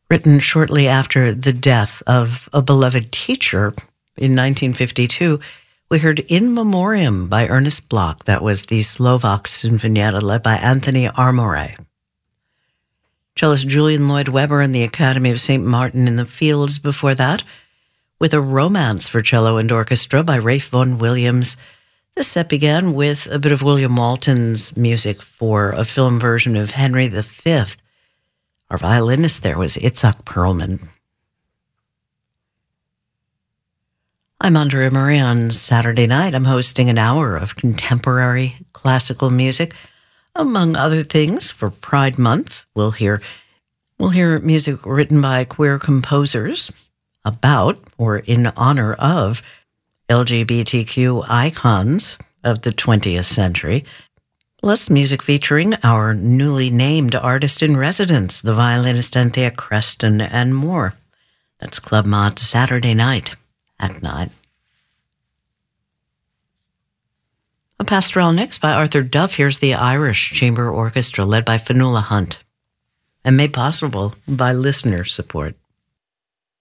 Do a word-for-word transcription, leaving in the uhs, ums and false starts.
Written shortly after the death of a beloved teacher in nineteen fifty-two, we heard In Memoriam by Ernest Bloch. That was the Slovak Sinfonietta led by Anthony Armoret. Cellist Julian Lloyd Webber and the Academy of Saint Martin in the Fields before that, with a Romance for Cello and Orchestra by Ralph Vaughan Williams. This set began with a bit of William Walton's music for a film version of Henry the Fifth. Our violinist there was Itzhak Perlman. I'm Andrea Murray. On Saturday night, I'm hosting an hour of contemporary classical music. Among other things, for Pride Month, we'll hear, we'll hear music written by queer composers about or in honor of L G B T Q icons of the twentieth century. Plus music featuring our newly named artist in residence, the violinist Anthea Creston, and more. That's Club Mod Saturday night at nine. A pastoral next by Arthur Duff. Here's the Irish Chamber Orchestra led by Fionnuala Hunt and made possible by listener support.